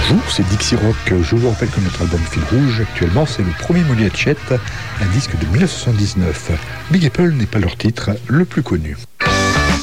Bonjour, c'est Dixie Rock. Je vous rappelle que notre album Fil Rouge, actuellement, c'est le premier Molly Hatchet, un disque de 1979. Big Apple n'est pas leur titre le plus connu.